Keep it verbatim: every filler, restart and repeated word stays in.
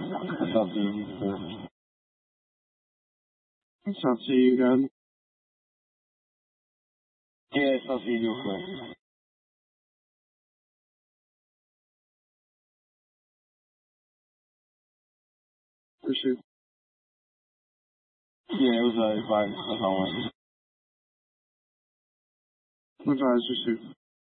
I thought this was the... I'll see you again. Yes, I'll see you again. For sure. Yeah, it was uh, fine. That's all I wanted. That's all right, for sure.